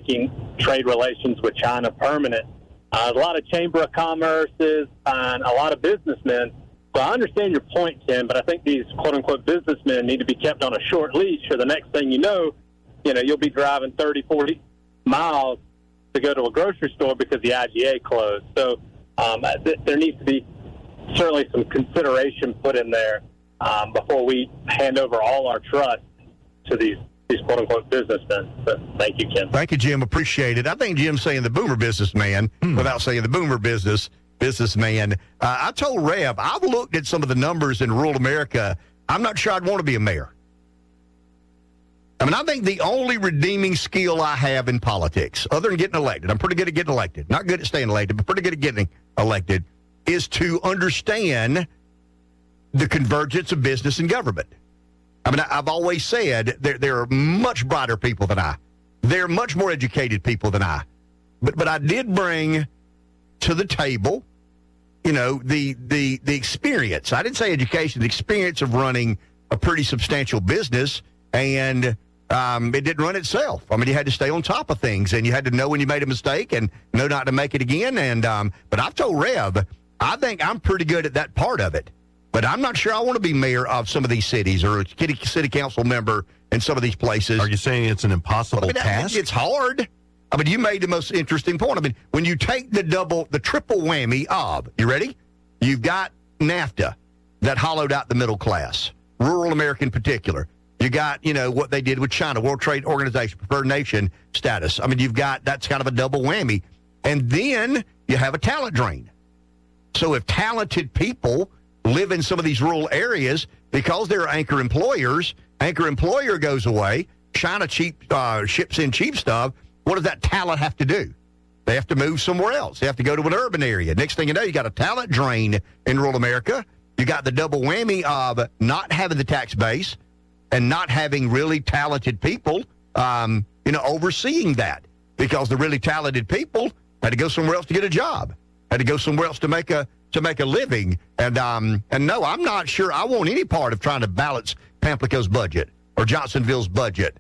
making trade relations with China permanent. A lot of Chamber of Commerces and a lot of businessmen. So I understand your point, Tim, but I think these quote-unquote businessmen need to be kept on a short leash, or the next thing you know, you'll be driving 30, 40 miles to go to a grocery store because the IGA closed. So there needs to be certainly some consideration put in there before we hand over all our trust to these quote-unquote businessmen. But thank you, Ken. Thank you, Jim. Appreciate it. I think Jim's saying the boomer businessman without saying the boomer businessman. I told Rev, I've looked at some of the numbers in rural America. I'm not sure I'd want to be a mayor. I mean, I think the only redeeming skill I have in politics, other than getting elected, I'm pretty good at getting elected. Not good at staying elected, but pretty good at getting elected, is to understand the convergence of business and government. I mean, I've always said there are much brighter people than I. They're much more educated people than I. But I did bring to the table, the experience. I didn't say education, the experience of running a pretty substantial business, and it didn't run itself. I mean, you had to stay on top of things, and you had to know when you made a mistake and know not to make it again. And but I've told Rev, I think I'm pretty good at that part of it. But I'm not sure I want to be mayor of some of these cities or a city council member in some of these places. Are you saying it's an impossible task? It's hard. I mean, you made the most interesting point. I mean, when you take the triple whammy of, you ready? You've got NAFTA that hollowed out the middle class, rural America in particular. You got, what they did with China, World Trade Organization, preferred nation status. I mean, that's kind of a double whammy. And then you have a talent drain. So if talented people live in some of these rural areas, because they're anchor employers, anchor employer goes away, China ships in cheap stuff, what does that talent have to do? They have to move somewhere else. They have to go to an urban area. Next thing you know, you got a talent drain in rural America. You got the double whammy of not having the tax base and not having really talented people, overseeing that, because the really talented people had to go somewhere else to get a job, had to go somewhere else to make a living. And no, I'm not sure I want any part of trying to balance Pamplico's budget or Johnsonville's budget.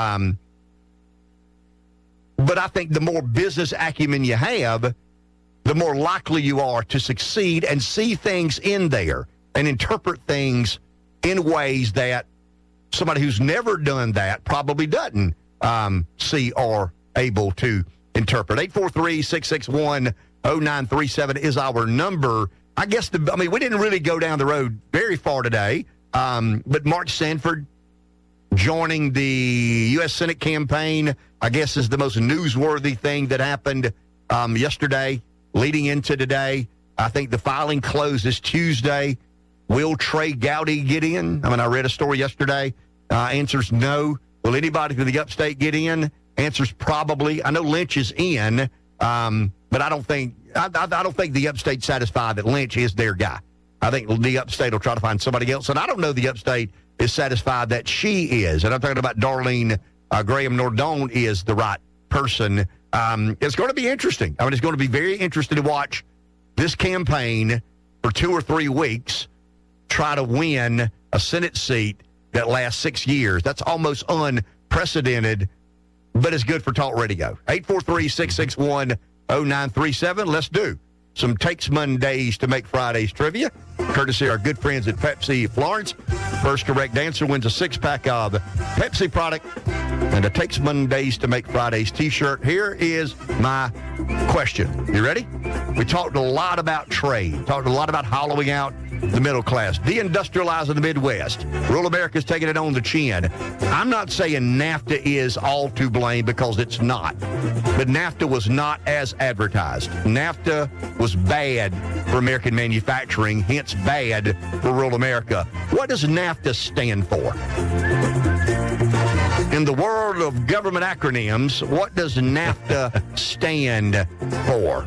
But I think the more business acumen you have, the more likely you are to succeed and see things in there and interpret things in ways that somebody who's never done that probably doesn't see or able to interpret. 843-661-0937 is our number. I guess we didn't really go down the road very far today, but Mark Sanford joining the U.S. Senate campaign, I guess, is the most newsworthy thing that happened yesterday leading into today. I think the filing closes Tuesday. Will Trey Gowdy get in? I mean, I read a story yesterday. Answers no. Will anybody from the upstate get in? Answers probably. I know Lynch is in, but I don't think the upstate's satisfied that Lynch is their guy. I think the upstate will try to find somebody else, and I don't know the upstate is satisfied that she is. And I'm talking about Darlene Graham Nordone is the right person. It's going to be interesting. I mean, it's going to be very interesting to watch this campaign for 2 or 3 weeks try to win a Senate seat that lasts 6 years. That's almost unprecedented, but it's good for talk radio. 843-661-0937. Let's do some Takes Mondays to Make Fridays trivia, courtesy of our good friends at Pepsi Florence. First correct answer wins a 6-pack of Pepsi product and a Takes Mondays to Make Fridays T-shirt. Here is my question. You ready? We talked a lot about trade, talked a lot about hollowing out the middle class, deindustrializing the Midwest. Rural America's taking it on the chin. I'm not saying NAFTA is all to blame, because it's not. But NAFTA was not as advertised. NAFTA was bad for American manufacturing, hence bad for rural America. What does NAFTA stand for? In the world of government acronyms, what does NAFTA stand for?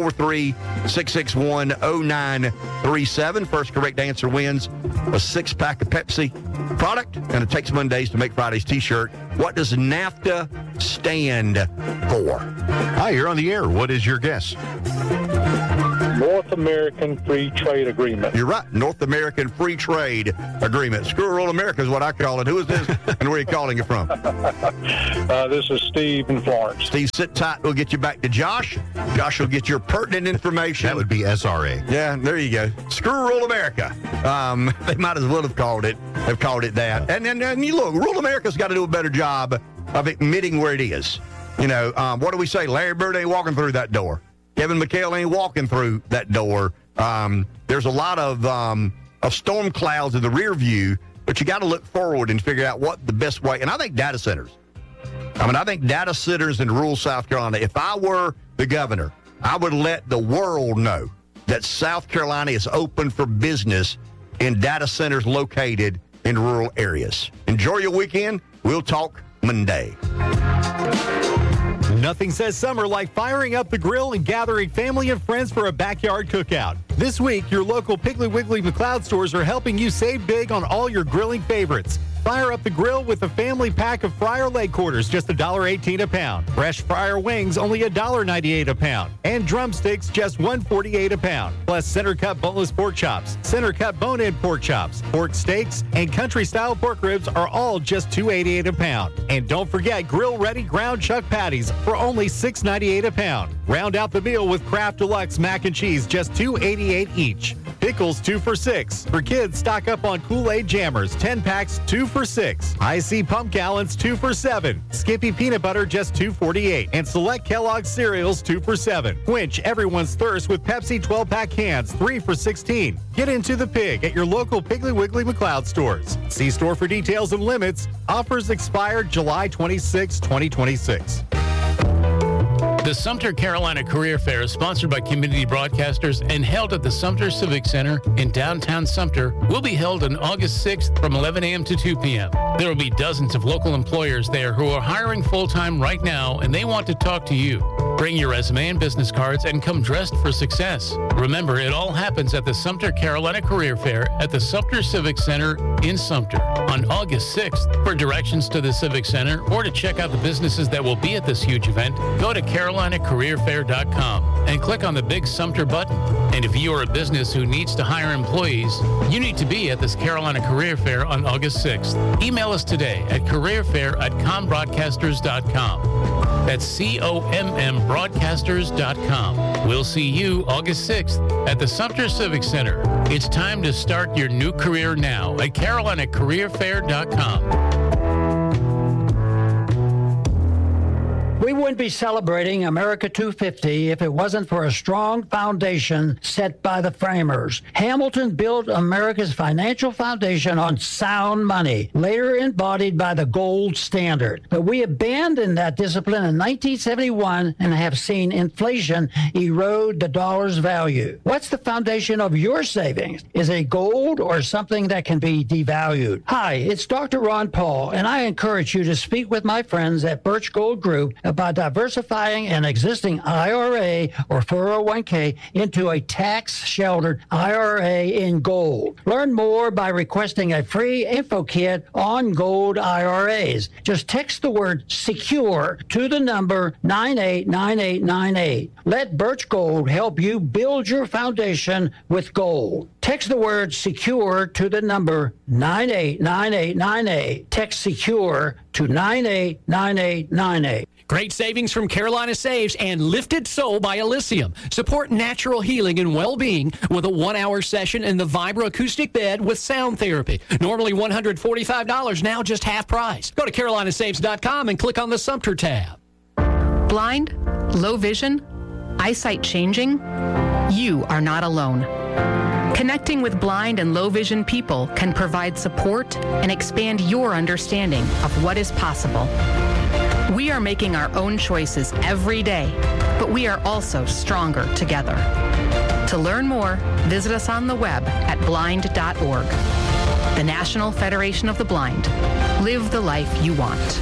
843-661-0937. First correct answer wins a 6-pack of Pepsi product and it takes Mondays to Make Fridays T-shirt. What does NAFTA stand for? Hi, you're on the air. What is your guess? North American Free Trade Agreement. You're right. North American Free Trade Agreement. Screw Rural America is what I call it. Who is this, and where are you calling it from? This is Steve in Florence. Steve, sit tight. We'll get you back to Josh. Josh will get your pertinent information. That would be SRA. Yeah, there you go. Screw Rural America. They might as well have called it that. And you look, Rural America's got to do a better job of admitting where it is. You know, what do we say? Larry Bird ain't walking through that door. Kevin McHale ain't walking through that door. There's a lot of storm clouds in the rear view, but you got to look forward and figure out what the best way. And I think data centers. I think data centers in rural South Carolina, if I were the governor, I would let the world know that South Carolina is open for business in data centers located in rural areas. Enjoy your weekend. We'll talk Monday. Nothing says summer like firing up the grill and gathering family and friends for a backyard cookout. This week, your local Piggly Wiggly McLeod stores are helping you save big on all your grilling favorites. Fire up the grill with a family pack of fryer leg quarters, just $1.18 a pound. Fresh fryer wings, only $1.98 a pound. And drumsticks, just $1.48 a pound. Plus center cut boneless pork chops, center cut bone-in pork chops, pork steaks, and country-style pork ribs are all just $2.88 a pound. And don't forget grill-ready ground chuck patties for only $6.98 a pound. Round out the meal with Kraft Deluxe mac and cheese, just $2.88 each. Pickles, 2 for $6. For kids, stock up on Kool-Aid Jammers, 10 packs, 2 for $6. IC Pump Gallons, 2 for $7. Skippy Peanut Butter, just $2.48. And select Kellogg's cereals, 2 for $7. Quench everyone's thirst with Pepsi 12-pack cans, 3 for $16. Get into the pig at your local Piggly Wiggly McLeod stores. See store for details and limits. Offers expire July 26, 2026. The Sumter Carolina Career Fair is sponsored by Community Broadcasters and held at the Sumter Civic Center in downtown Sumter. Will be held on August 6th from 11 a.m. to 2 p.m. There will be dozens of local employers there who are hiring full-time right now, and they want to talk to you. Bring your resume and business cards and come dressed for success. Remember, it all happens at the Sumter Carolina Career Fair at the Sumter Civic Center in Sumter on August 6th. For directions to the Civic Center or to check out the businesses that will be at this huge event, go to CarolinaCareerFair.com and click on the big Sumter button. And if you are a business who needs to hire employees, you need to be at this Carolina Career Fair on August 6th. Email us today at careerfair@combroadcasters.com. That's COMM broadcasters.com. We'll see you August 6th at the Sumter Civic Center. It's time to start your new career now at CarolinaCareerFair.com. We wouldn't be celebrating America 250 if it wasn't for a strong foundation set by the framers. Hamilton built America's financial foundation on sound money, later embodied by the gold standard. But we abandoned that discipline in 1971 and have seen inflation erode the dollar's value. What's the foundation of your savings? Is it gold or something that can be devalued? Hi, it's Dr. Ron Paul, and I encourage you to speak with my friends at Birch Gold Group about diversifying an existing IRA or 401k into a tax-sheltered IRA in gold. Learn more by requesting a free info kit on gold IRAs. Just text the word SECURE to the number 989898. Let Birch Gold help you build your foundation with gold. Text the word SECURE to the number 989898. Text SECURE to 989898. Great savings from Carolina Saves and Lifted Soul by Elysium. Support natural healing and well-being with a 1-hour session in the Vibra acoustic bed with sound therapy. Normally $145, now just half price. Go to carolinasaves.com and click on the Sumter tab. Blind, low vision, eyesight changing? You are not alone. Connecting with blind and low vision people can provide support and expand your understanding of what is possible. We are making our own choices every day, but we are also stronger together. To learn more, visit us on the web at blind.org. The National Federation of the Blind. Live the life you want.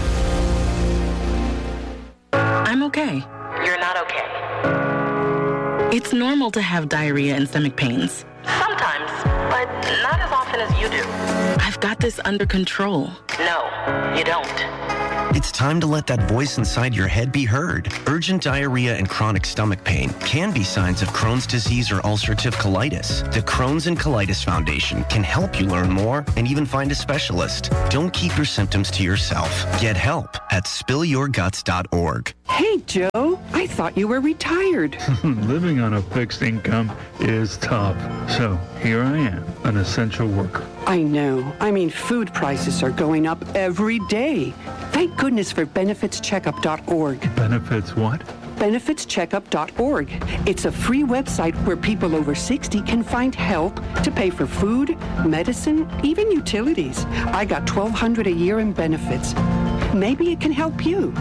I'm okay. You're not okay. It's normal to have diarrhea and stomach pains. Sometimes, but not as often as you do. I've got this under control. No, you don't. It's time to let that voice inside your head be heard. Urgent diarrhea and chronic stomach pain can be signs of Crohn's disease or ulcerative colitis. The Crohn's and Colitis Foundation can help you learn more and even find a specialist. Don't keep your symptoms to yourself. Get help at spillyourguts.org. Hey, Joe, I thought you were retired. Living on a fixed income is tough. So here I am, an essential worker. I know. I mean, food prices are going up every day. Thank goodness for benefitscheckup.org. Benefits what? benefitscheckup.org. It's a free website where people over 60 can find help to pay for food, medicine, even utilities. I got $1,200 a year in benefits. Maybe it can help you.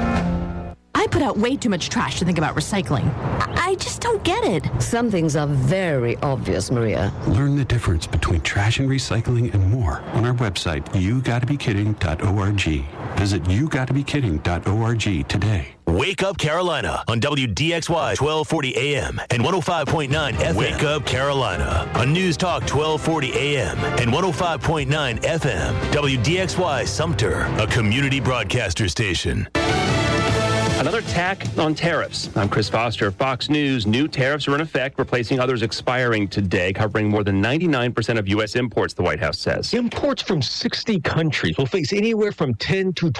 I put out way too much trash to think about recycling. I just don't get it. Some things are very obvious, Maria. Learn the difference between trash and recycling and more on our website, yougottabekidding.org. Visit yougottabekidding.org today. Wake Up Carolina on WDXY 1240 AM and 105.9 FM. Wake Up Carolina on News Talk 1240 AM and 105.9 FM. WDXY Sumter, a community broadcaster station. Another tack on tariffs. I'm Chris Foster, Fox News. New tariffs are in effect, replacing others expiring today, covering more than 99% of U.S. imports, the White House says. Imports from 60 countries will face anywhere from 10 to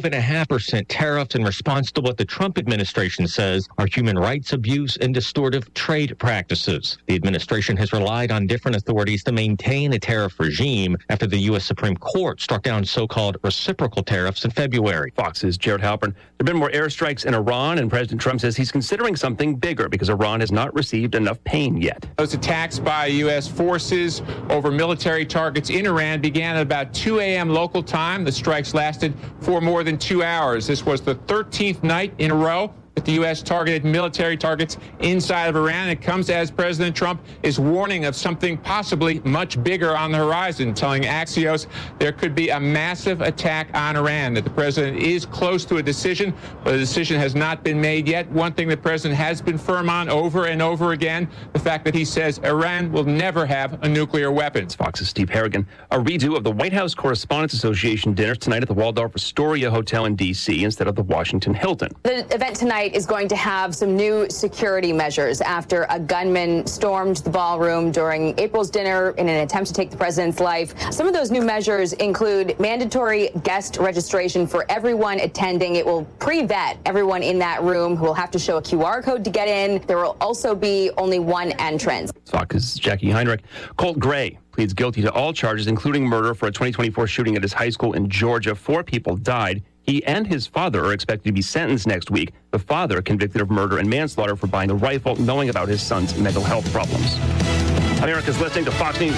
12.5% tariffs in response to what the Trump administration says are human rights abuse and distortive trade practices. The administration has relied on different authorities to maintain a tariff regime after the U.S. Supreme Court struck down so-called reciprocal tariffs in February. Fox's Jared Halpern. There have been more airstrikes in Iran, and President Trump says he's considering something bigger because Iran has not received enough pain yet. Those attacks by U.S. forces over military targets in Iran began at about 2 a.m. local time. The strikes lasted for more than 2 hours. This was the 13th night in a row that the U.S. targeted military targets inside of Iran. It comes as President Trump is warning of something possibly much bigger on the horizon, telling Axios there could be a massive attack on Iran, that the president is close to a decision, but the decision has not been made yet. One thing the president has been firm on over and over again, the fact that he says Iran will never have a nuclear weapon. Fox's Steve Harrigan. A redo of the White House Correspondents Association dinner tonight at the Waldorf Astoria Hotel in D.C. instead of the Washington Hilton. The event tonight is going to have some new security measures after a gunman stormed the ballroom during April's dinner in an attempt to take the president's life. Some of those new measures include mandatory guest registration for everyone attending. It will pre-vet everyone in that room who will have to show a QR code to get in. There will also be only one entrance. Fox's Jackie Heinrich. Colt Gray pleads guilty to all charges, including murder, for a 2024 shooting at his high school in Georgia. 4 people died. He and his father are expected to be sentenced next week. The father convicted of murder and manslaughter for buying a rifle, knowing about his son's mental health problems. America's listening to Fox News.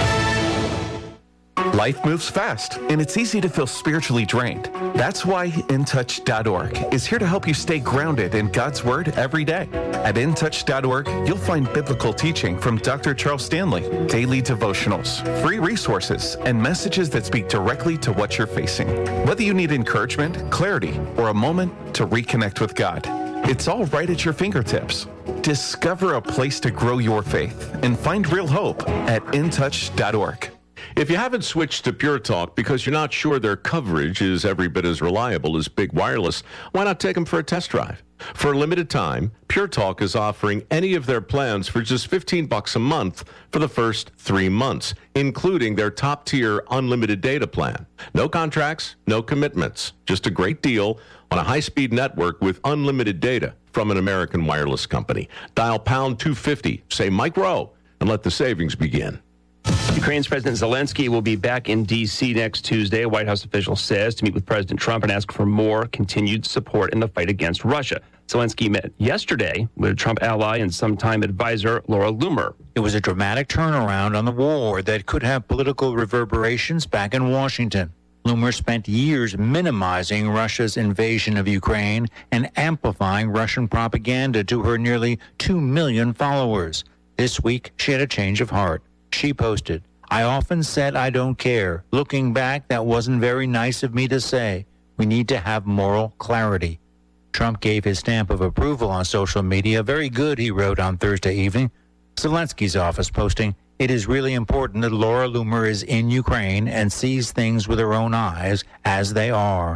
Life moves fast, and it's easy to feel spiritually drained. That's why InTouch.org is here to help you stay grounded in God's Word every day. At InTouch.org, you'll find biblical teaching from Dr. Charles Stanley, daily devotionals, free resources, and messages that speak directly to what you're facing. Whether you need encouragement, clarity, or a moment to reconnect with God, it's all right at your fingertips. Discover a place to grow your faith and find real hope at InTouch.org. If you haven't switched to Pure Talk because you're not sure their coverage is every bit as reliable as Big Wireless, why not take them for a test drive? For a limited time, Pure Talk is offering any of their plans for just $15 a month for the first 3 months, including their top-tier unlimited data plan. No contracts, no commitments, just a great deal on a high-speed network with unlimited data from an American wireless company. Dial pound 250, say Mike Rowe, and let the savings begin. Ukraine's President Zelensky will be back in D.C. next Tuesday, a White House official says, to meet with President Trump and ask for more continued support in the fight against Russia. Zelensky met yesterday with Trump ally and sometime advisor Laura Loomer. It was a dramatic turnaround on the war that could have political reverberations back in Washington. Loomer spent years minimizing Russia's invasion of Ukraine and amplifying Russian propaganda to her nearly 2 million followers. This week, she had a change of heart. She posted, "I often said I don't care. Looking back, that wasn't very nice of me to say. We need to have moral clarity." Trump gave his stamp of approval on social media. "Very good," he wrote on Thursday evening. Zelensky's office posting, "It is really important that Laura Loomer is in Ukraine and sees things with her own eyes as they are."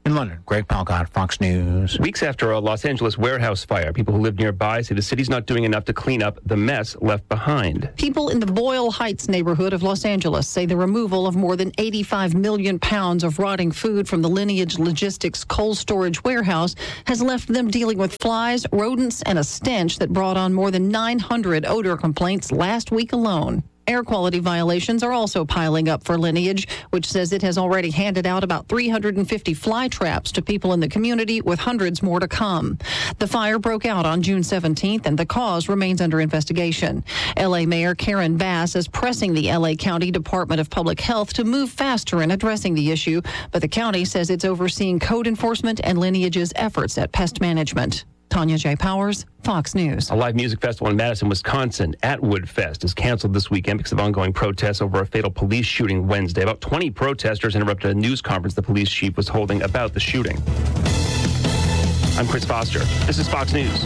In London, Greg Palcott, Fox News. Weeks after a Los Angeles warehouse fire, people who live nearby say the city's not doing enough to clean up the mess left behind. People in the Boyle Heights neighborhood of Los Angeles say the removal of more than 85 million pounds of rotting food from the Lineage Logistics cold storage warehouse has left them dealing with flies, rodents, and a stench that brought on more than 900 odor complaints last week alone. Air quality violations are also piling up for Lineage, which says it has already handed out about 350 fly traps to people in the community, with hundreds more to come. The fire broke out on June 17th, and the cause remains under investigation. L.A. Mayor Karen Bass is pressing the L.A. County Department of Public Health to move faster in addressing the issue, but the county says it's overseeing code enforcement and Lineage's efforts at pest management. Tanya J. Powers, Fox News. A live music festival in Madison, Wisconsin, Atwood Fest, is canceled this weekend because of ongoing protests over a fatal police shooting Wednesday. About 20 protesters interrupted a news conference the police chief was holding about the shooting. I'm Chris Foster. This is Fox News.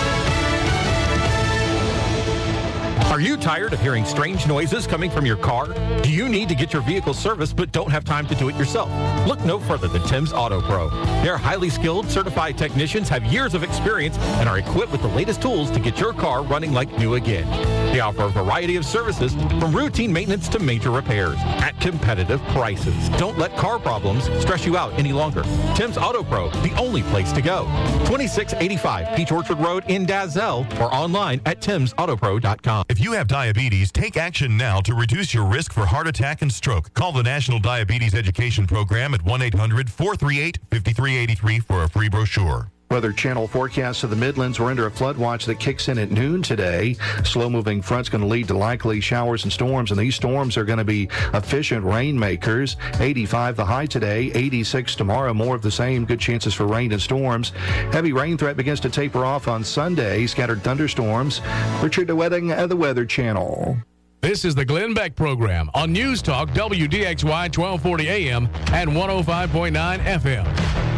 Are you tired of hearing strange noises coming from your car? Do you need to get your vehicle serviced but don't have time to do it yourself? Look no further than Tim's Auto Pro. Their highly skilled, certified technicians have years of experience and are equipped with the latest tools to get your car running like new again. They offer a variety of services from routine maintenance to major repairs at competitive prices. Don't let car problems stress you out any longer. Tim's Auto Pro, the only place to go. 2685 Peach Orchard Road in Dazzell or online at timsautopro.com. If you have diabetes, take action now to reduce your risk for heart attack and stroke. Call the National Diabetes Education Program at 1-800-438-5383 for a free brochure. Weather Channel forecast of the Midlands. We're under a flood watch that kicks in at noon today. Slow-moving front's going to lead to likely showers and storms, and these storms are going to be efficient rainmakers. 85 the high today, 86 tomorrow. More of the same. Good chances for rain and storms. Heavy rain threat begins to taper off on Sunday. Scattered thunderstorms. Richard DeWetting at the Weather Channel. This is the Glenn Beck Program on News Talk WDXY 1240 AM and 105.9 FM.